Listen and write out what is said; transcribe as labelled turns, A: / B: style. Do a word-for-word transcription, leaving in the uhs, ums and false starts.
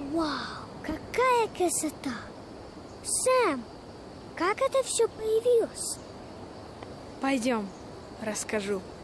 A: Вау, какая красота! Сэм, как это все появилось?
B: Пойдем, расскажу.